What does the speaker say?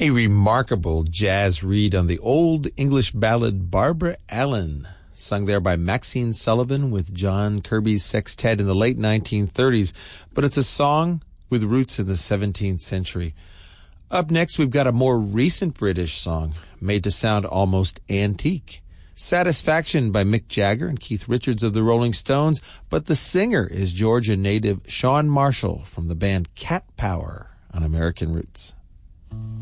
A remarkable jazz read on the old English ballad Barbara Allen, sung there by Maxine Sullivan with John Kirby's sextet in the late 1930s, but it's a song with roots in the 17th century. Up next, we've got a more recent British song made to sound almost antique. Satisfaction by Mick Jagger and Keith Richards of the Rolling Stones, but the singer is Georgia native Shawn Marshall from the band Cat Power on American Roots.